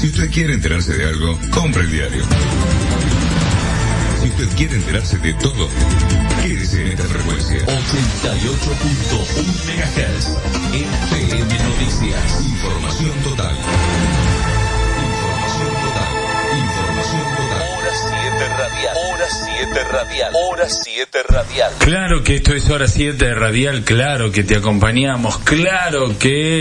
Si usted quiere enterarse de algo, compre el diario. Si usted quiere enterarse de todo, quédese en esta frecuencia. 88.1 MHz. FM Noticias. Información total. Información total. Información total. Hora 7 radial. Hora 7 radial. Hora 7 radial. Claro que esto es Hora 7 radial, claro que te acompañamos, claro,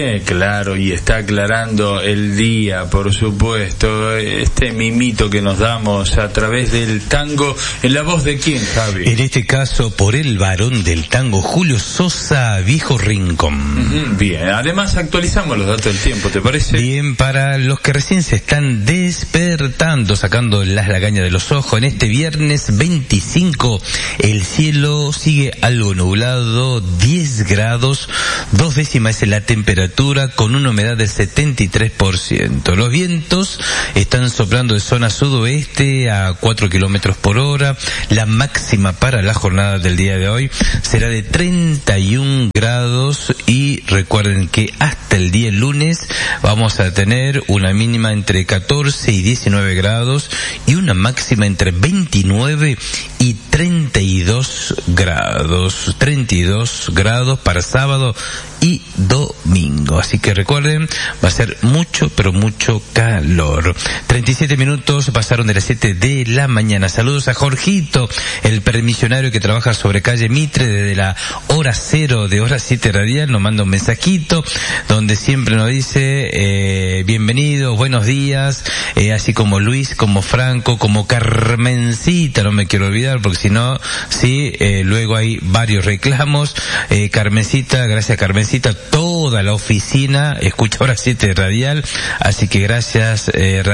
y está aclarando el día, por supuesto, este mimito que nos damos a través del tango, ¿en la voz de quién, Javi? En este caso, por el varón del tango, Julio Sosa, Viejo Rincón. Bien, además actualizamos los datos del tiempo, ¿te parece? Bien, para los que recién se están despertando, sacando las lagañas de los ojos, en este viernes 25, el cielo sigue algo nublado, 10 grados, 2 décimas es la temperatura, con una humedad del 73%. Los vientos están soplando de zona sudoeste a 4 kilómetros por hora. La máxima para la jornada del día de hoy será de 31 grados y recuerden que hasta el día lunes vamos a tener una mínima entre 14 y 19 grados y una máxima entre 29 y 32 grados. 32 grados para sábado y domingo. Así que recuerden, va a ser mucho, pero mucho calor. 37 minutos pasaron de las 7 de la mañana. Saludos a Jorgito, el permisionario que trabaja sobre calle Mitre desde la hora 0 de Hora 7 radial. Nos manda un mensajito donde siempre nos dice bienvenidos, buenos días, así como Luis, como Franco, como Carmencita, no me quiero olvidar porque si no, sí, luego hay varios reclamos. Carmencita, gracias Carmencita, toda la oficina escucha Hora 7 radial, así que gracias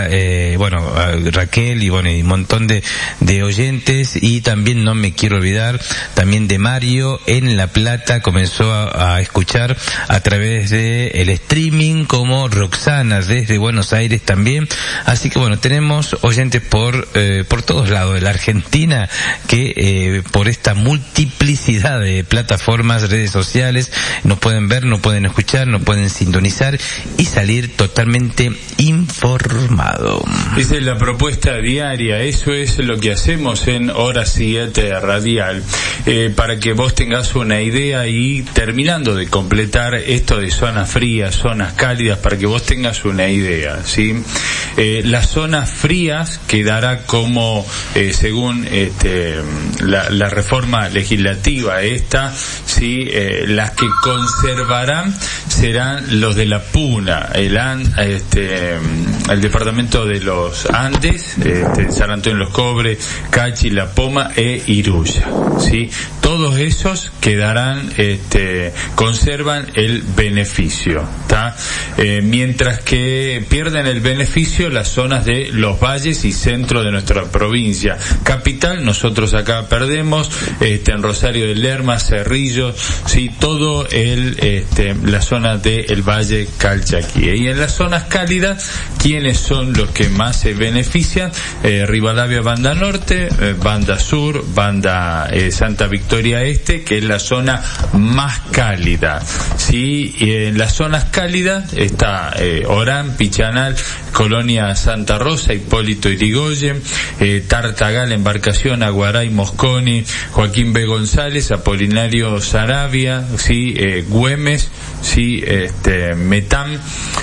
a Raquel y un montón de oyentes, y también no me quiero olvidar también de Mario en La Plata, comenzó a escuchar a través de el streaming, como Roxana desde Buenos Aires también, así que tenemos oyentes por todos lados de la Argentina que por esta multiplicidad de plataformas, redes sociales, nos pueden ver, nos pueden escuchar, nos pueden sintonizar y salir totalmente informado. Esa es la propuesta diaria, eso es lo que hacemos en Hora 7 radial, para que vos tengas una idea, y terminando de completar esto de zonas frías, zonas cálidas, para que vos tengas una idea, ¿sí? Las zonas frías quedará como, según la reforma legislativa esta, ¿sí? Las que conservarán serán los de la Puna, el departamento de los Andes, San Antonio de los Cobres, Cachi, La Poma e Iruya, ¿sí? Todos esos quedarán, conservan el beneficio, ¿tá? Mientras que pierden el beneficio las zonas de los valles y centro de nuestra provincia. Capital, nosotros acá perdemos, en Rosario de Lerma, Cerrillo, sí, todo la zona del Valle Calchaquí. Y en las zonas cálidas, ¿quiénes son los que más se benefician? Rivadavia, banda norte, banda sur, banda Santa Victoria Este, que es la zona más cálida, sí. Y en las zonas cálidas está Orán, Pichanal, Colonia Santa Rosa, Hipólito Yrigoyen, Tartagal, Embarcación, Aguaray, Mosconi, Joaquín B. González, Apolinario Saravia, sí, Güemes, sí, Metán,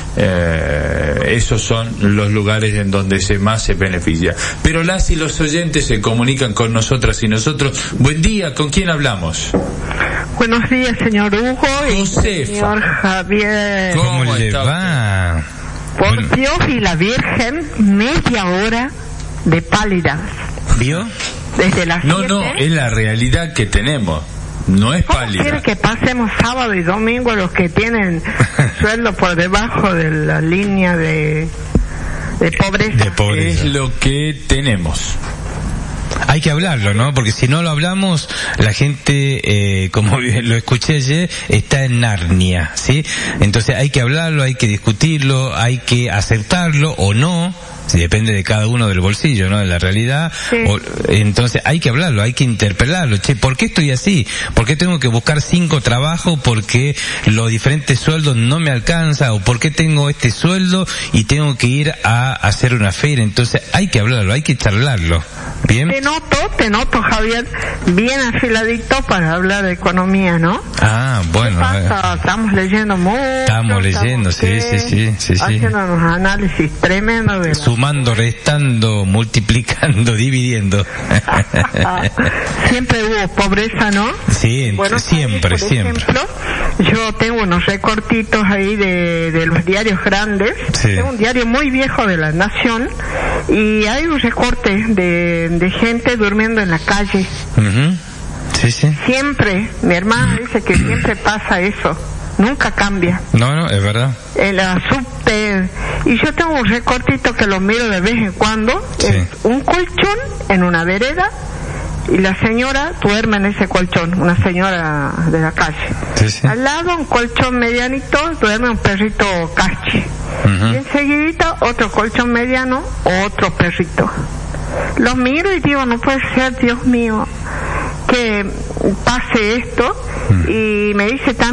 esos son los lugares en donde más se beneficia. Pero las y los oyentes se comunican con nosotras y nosotros. Buen día, ¿con quién hablamos? Buenos días, señor Hugo y Josefa. Señor Javier. ¿Cómo le va? Por Dios y la Virgen, media hora de pálidas. ¿Vio? Desde las 7. No, es la realidad que tenemos. No es ¿Cómo pálida. quiere que pasemos sábado y domingo los que tienen sueldo por debajo de la línea de pobreza? De pobreza. Es lo que tenemos. Hay que hablarlo, ¿no? Porque si no lo hablamos, la gente, como lo escuché ayer, está en Narnia, ¿sí? Entonces hay que hablarlo, hay que discutirlo, hay que aceptarlo o no, Si depende de cada uno del bolsillo, ¿no? De la realidad. Sí. Entonces hay que hablarlo, hay que interpelarlo. Che, ¿por qué estoy así? ¿Por qué tengo que buscar 5 trabajos? ¿Por qué los diferentes sueldos no me alcanzan? ¿O por qué tengo este sueldo y tengo que ir a hacer una feria? Entonces hay que hablarlo, hay que charlarlo. ¿Bien? Te noto, Javier, bien afiladito para hablar de economía, ¿no? Ah, bueno. ¿Qué pasa? Estamos leyendo mucho. Estamos leyendo, sí. Haciendo unos análisis tremendos de sumando, restando, multiplicando, dividiendo. Siempre hubo pobreza, ¿no? Sí, bueno, siempre. Por ejemplo, yo tengo unos recortitos ahí de los diarios grandes. Sí. Es un diario muy viejo de La Nación y hay un recorte de gente durmiendo en la calle. Uh-huh. Sí. Siempre, mi hermana dice que siempre pasa eso. Nunca cambia. No, es verdad. En la subte. Y yo tengo un recortito que lo miro de vez en cuando. Sí. Es un colchón en una vereda y la señora duerme en ese colchón, una señora de la calle. Sí. Al lado un colchón medianito, duerme un perrito cachi. Uh-huh. Y enseguidita otro colchón mediano, otro perrito. Lo miro y digo, no puede ser, Dios mío, que pase esto. Y me dice también